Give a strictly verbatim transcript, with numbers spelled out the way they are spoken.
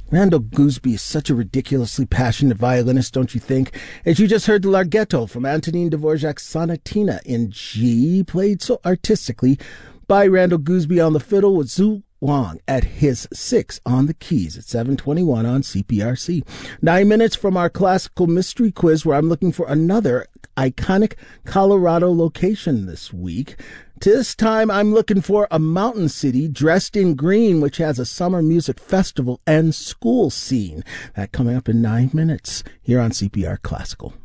Randall Gooseby is such a ridiculously passionate violinist, don't you think? As you just heard the Larghetto from Antonin Dvorak's Sonatina in G, played so artistically by Randall Gooseby on the fiddle with Zhu Wang at his six on the keys at seven twenty-one on C P R C. Nine minutes from our classical mystery quiz, where I'm looking for another iconic Colorado location this week. This time I'm looking for a mountain city dressed in green, which has a summer music festival and school scene. That coming up in nine minutes here on C P R Classical.